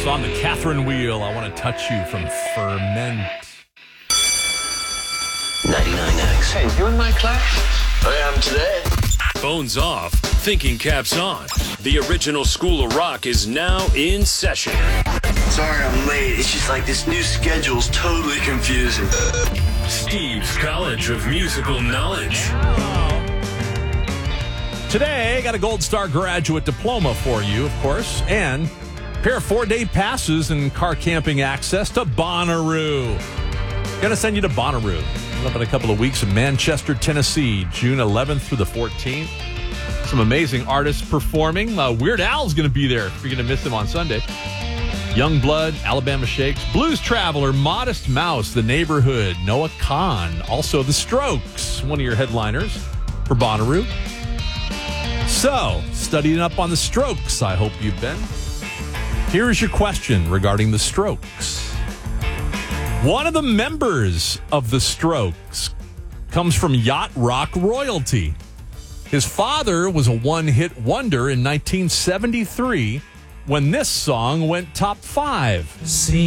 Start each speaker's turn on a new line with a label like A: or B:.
A: song, The Catherine Wheel, I Want to Touch You from Ferment.
B: 99X.
C: Hey, you in my class?
B: I am today.
D: Phones off, thinking caps on. The original School of Rock is now in session.
B: Sorry I'm late. It's just like this new schedule's totally confusing.
D: Steve's College of Musical Knowledge.
A: Today, got a Gold Star graduate diploma for you, of course, and a pair of 4-day passes and car camping access to Bonnaroo. Going to send you to Bonnaroo. Up in a couple of weeks in Manchester, Tennessee, June 11th through the 14th. Some amazing artists performing. Weird Al's going to be there if you're going to miss him on Sunday. Youngblood, Alabama Shakes, Blues Traveler, Modest Mouse, The Neighborhood, Noah Kahan, also The Strokes, one of your headliners for Bonnaroo. So, studying up on The Strokes, I hope you've been. Here's your question regarding The Strokes. One of the members of The Strokes comes from yacht rock royalty. His father was a one-hit wonder in 1973 when this song went top 5.